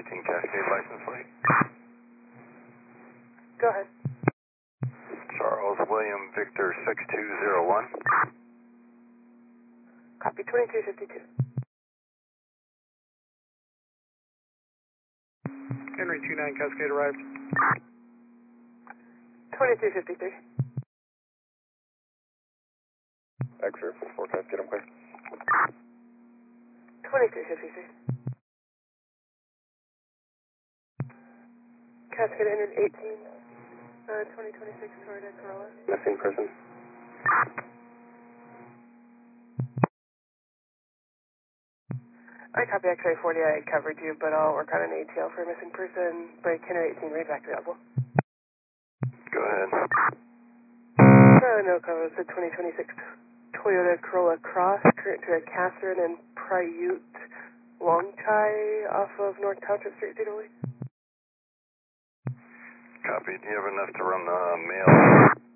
2018 Cascade license plate. Go ahead. Charles William Victor 6201. Copy 2252. Henry 29 Cascade arrived. 2253. X-ray 4 Cascade, I'm clear. 2253. Cascade 118. 2026 Toyota Corolla. Missing person. I copy X-ray 40. I covered you, but I'll work on an ATL for a missing person. Break Henry 18. Read back available. Go ahead. No cover. It's a 2026 Toyota Corolla Cross, current to a Catherine and Pryute Longchai off of North Township Street, Cedar Lee. Copy. Do you have enough to run the mail?